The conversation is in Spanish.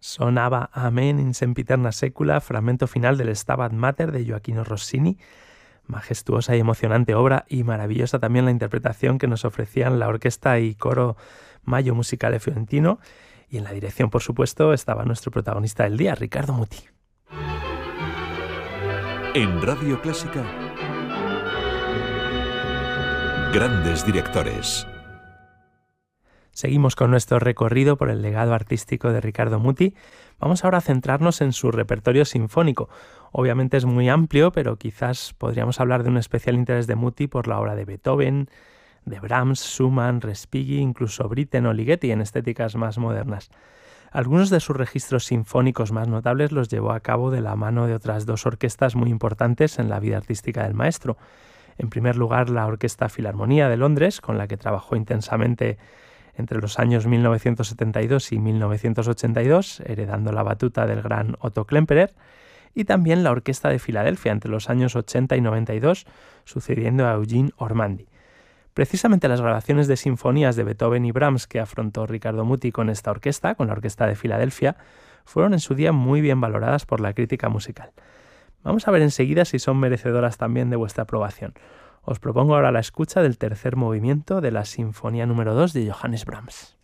Sonaba Amen in sempiterna secula, fragmento final del Stabat Mater de Gioachino Rossini. Majestuosa y emocionante obra, y maravillosa también la interpretación que nos ofrecían la orquesta y coro Maggio Musicale Fiorentino. Y en la dirección, por supuesto, estaba nuestro protagonista del día, Riccardo Muti. En Radio Clásica, grandes directores. Seguimos con nuestro recorrido por el legado artístico de Riccardo Muti. Vamos ahora a centrarnos en su repertorio sinfónico. Obviamente es muy amplio, pero quizás podríamos hablar de un especial interés de Muti por la obra de Beethoven, de Brahms, Schumann, Respighi, incluso Britten o Ligeti en estéticas más modernas. Algunos de sus registros sinfónicos más notables los llevó a cabo de la mano de otras dos orquestas muy importantes en la vida artística del maestro. En primer lugar, la Orquesta Filarmonía de Londres, con la que trabajó intensamente entre los años 1972 y 1982, heredando la batuta del gran Otto Klemperer, y también la Orquesta de Filadelfia entre los años 80 y 92, sucediendo a Eugene Ormandy. Precisamente las grabaciones de sinfonías de Beethoven y Brahms que afrontó Riccardo Muti con esta orquesta, con la Orquesta de Filadelfia, fueron en su día muy bien valoradas por la crítica musical. Vamos a ver enseguida si son merecedoras también de vuestra aprobación. Os propongo ahora la escucha del tercer movimiento de la Sinfonía número 2 de Johannes Brahms.